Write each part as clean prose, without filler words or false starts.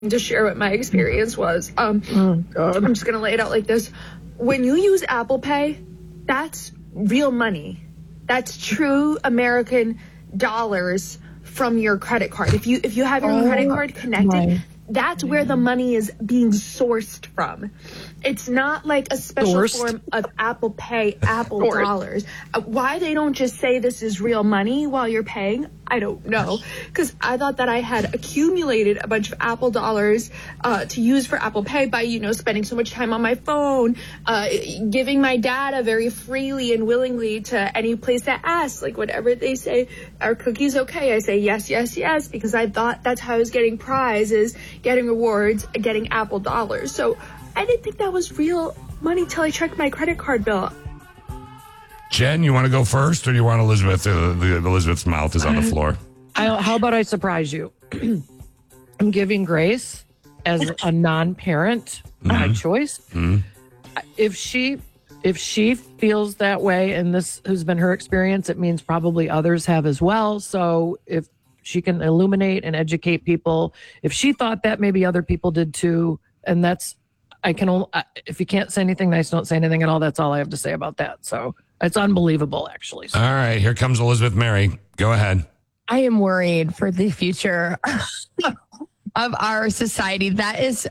to share what my experience was. Oh, God. I'm just going to lay it out like this. When you use Apple Pay, that's real money. That's true American dollars from your credit card. If you have your credit card connected, that's where the money is being sourced from. It's not like a special form of Apple Pay, Apple dollars. Why they don't just say this is real money while you're paying, I don't know. Because I thought that I had accumulated a bunch of Apple dollars to use for Apple Pay by, spending so much time on my phone, giving my data very freely and willingly to any place that asks, like whatever they say, are cookies okay? I say yes, yes, yes, because I thought that's how I was getting prizes, getting rewards, getting Apple dollars. So I didn't think that was real money till I checked my credit card bill. Jen, you want to go first, or do you want Elizabeth? Elizabeth's mouth is on the floor. How about I surprise you? I'm giving Grace as a non-parent my choice. Mm-hmm. If she feels that way, and this has been her experience, it means probably others have as well. So if she can illuminate and educate people, if she thought that, maybe other people did too. And that's, if you can't say anything nice, don't say anything at all. That's all I have to say about that. So it's unbelievable, actually. So. All right, here comes Elizabeth Mary. Go ahead. I am worried for the future of our society. That is,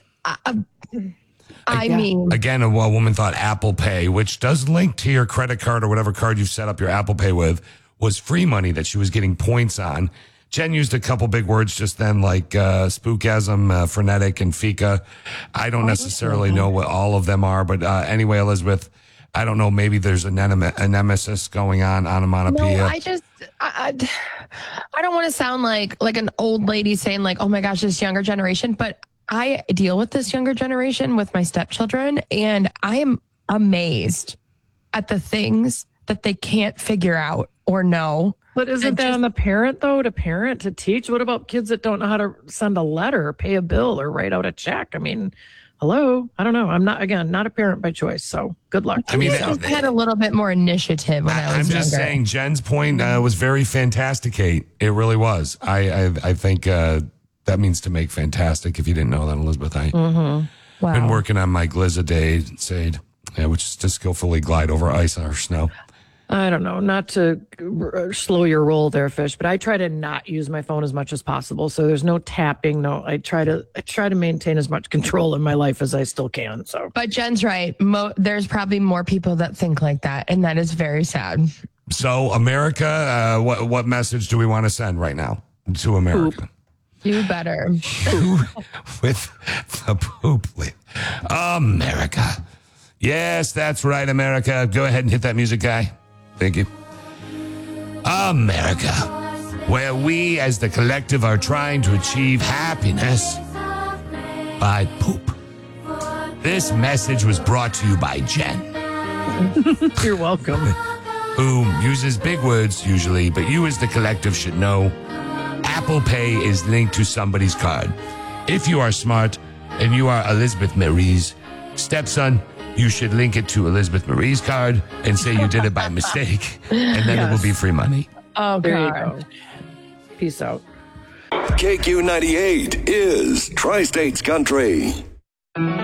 Again, a woman thought Apple Pay, which does link to your credit card or whatever card you set up your Apple Pay with, was free money that she was getting points on. Jen used a couple big words just then, like spookasm, frenetic, and fika. I don't necessarily know what all of them are, but anyway, Elizabeth, I don't know. Maybe there's a nemesis going on, onomatopoeia. No, I don't want to sound like an old lady saying like, oh my gosh, this younger generation, but I deal with this younger generation with my stepchildren, and I am amazed at the things that they can't figure out or know. But isn't that on the parent, though, to teach? What about kids that don't know how to send a letter, or pay a bill, or write out a check? I mean, hello? I don't know. I'm not a parent by choice, so good luck. I mean, I had a little bit more initiative when I was younger. I'm just saying, Jen's point was very fantasticate. It really was. I think that means to make fantastic, if you didn't know that, Elizabeth. I've been working on my Glizade, which is to skillfully glide over ice or snow. I don't know, not to slow your roll there, Fish, but I try to not use my phone as much as possible. So there's no tapping. No, I try to maintain as much control in my life as I still can. So, but Jen's right. There's probably more people that think like that, and that is very sad. So, America, what message do we want to send right now to America? Poop. You better. With the poop. America. Yes, that's right, America. Go ahead and hit that music, guy. Thank you. America, where we as the collective are trying to achieve happiness by poop. This message was brought to you by Jen. You're welcome. Who uses big words usually, but you as the collective should know Apple Pay is linked to somebody's card. If you are smart and you are Elizabeth Marie's stepson, you should link it to Elizabeth Marie's card and say you did it by mistake, and then it will be free money. Oh, there you go. Peace out. KQ98 is Tri-States Country.